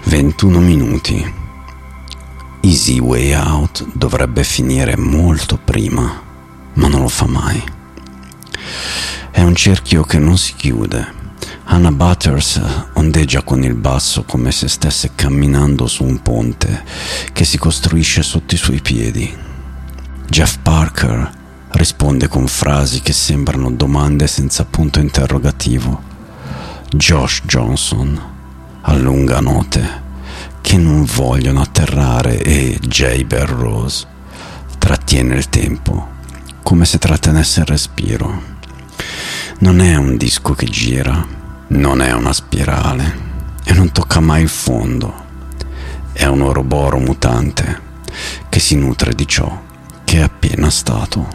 21 minuti. Easy Way Out dovrebbe finire molto prima, ma non lo fa mai. È un cerchio che non si chiude. Hannah Butters ondeggia con il basso come se stesse camminando su un ponte che si costruisce sotto i suoi piedi. Jeff Parker risponde con frasi che sembrano domande senza punto interrogativo. Josh Johnson allunga note che non vogliono atterrare e Jay Belrose trattiene il tempo come se trattenesse il respiro. Non è un disco che gira, non è una spirale e non tocca mai il fondo. È un oroboro mutante che si nutre di ciò che è appena stato.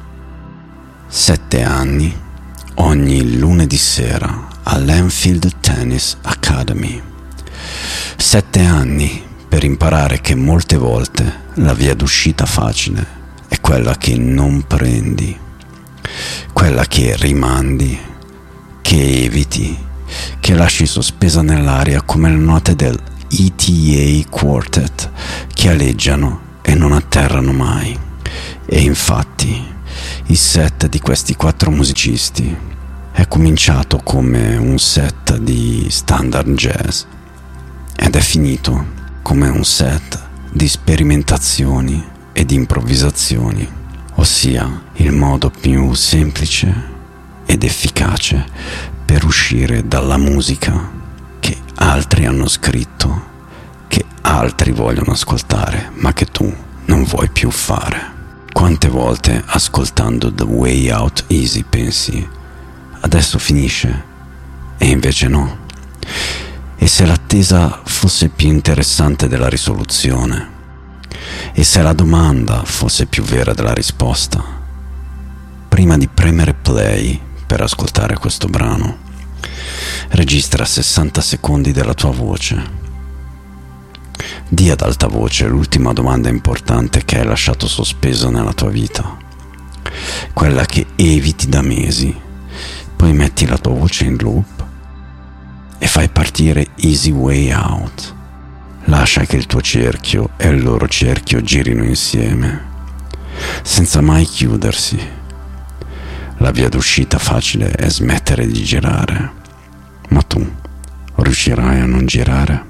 7 anni ogni lunedì sera all'Enfield Tennis Academy. 7 anni per imparare che molte volte la via d'uscita facile è quella che non prendi, quella che rimandi, che eviti, che lasci sospesa nell'aria come le note del ETA Quartet che aleggiano e non atterrano mai. E infatti il set di questi 4 musicisti è cominciato come un set di standard jazz ed è finito come un set di sperimentazioni e di improvvisazioni, ossia il modo più semplice ed efficace per uscire dalla musica che altri hanno scritto, che altri vogliono ascoltare, ma che tu non vuoi più fare. Quante volte ascoltando The Way Out Easy pensi adesso finisce e invece no? E se l'attesa fosse più interessante della risoluzione? E se la domanda fosse più vera della risposta? Prima di premere play per ascoltare questo brano, registra 60 secondi della tua voce. Dì ad alta voce l'ultima domanda importante che hai lasciato sospeso nella tua vita, quella che eviti da mesi. Poi metti la tua voce in loop e fai partire Easy Way Out. Lascia che il tuo cerchio e il loro cerchio girino insieme, senza mai chiudersi. La via d'uscita facile è smettere di girare, ma tu riuscirai a non girare?